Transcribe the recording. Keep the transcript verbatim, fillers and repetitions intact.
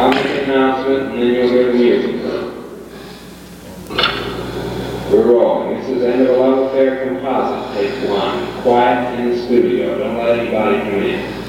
I'll make an announcement and then you'll hear the music. We're rolling. This is End of a Love Affair composite, take one. Quiet in the studio. Don't let anybody come in.